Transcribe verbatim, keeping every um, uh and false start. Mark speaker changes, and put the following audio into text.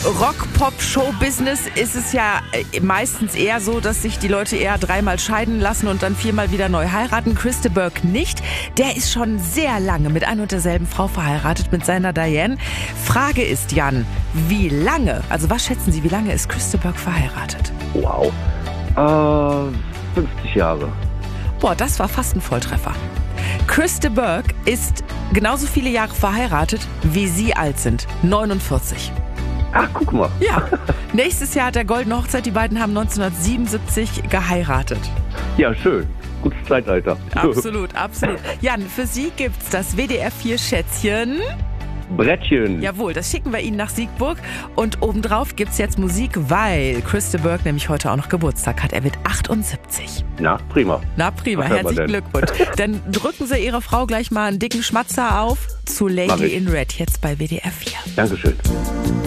Speaker 1: Rock-Pop-Show-Business ist es ja meistens eher so, dass sich die Leute eher dreimal scheiden lassen und dann viermal wieder neu heiraten. Chris de Burgh nicht. Der ist schon sehr lange mit ein und derselben Frau verheiratet, mit seiner Diane. Frage ist, Jan, wie lange, also was schätzen Sie, wie lange ist Chris de Burgh verheiratet?
Speaker 2: Wow. Äh, fünfzig Jahre.
Speaker 1: Boah, das war fast ein Volltreffer. Chris de Burgh ist genauso viele Jahre verheiratet, wie Sie alt sind. neunundvierzig.
Speaker 2: Ach, guck mal.
Speaker 1: Ja, nächstes Jahr hat er goldene Hochzeit. Die beiden haben neunzehnhundertsiebenundsiebzig geheiratet.
Speaker 2: Ja, schön. Gutes Zeitalter.
Speaker 1: Absolut, absolut. Jan, für Sie gibt's das W D R vier Schätzchen.
Speaker 2: Brettchen.
Speaker 1: Jawohl, das schicken wir Ihnen nach Siegburg. Und obendrauf gibt's jetzt Musik, weil Chris de Burgh nämlich heute auch noch Geburtstag hat. Er wird achtundsiebzig.
Speaker 2: Na, prima.
Speaker 1: Na, prima.
Speaker 2: Was hört man
Speaker 1: Herzlichen
Speaker 2: denn?
Speaker 1: Glückwunsch. Dann drücken Sie Ihrer Frau gleich mal einen dicken Schmatzer auf zu
Speaker 2: Mach
Speaker 1: Lady
Speaker 2: ich.
Speaker 1: in Red, jetzt bei W D R vier.
Speaker 2: Dankeschön.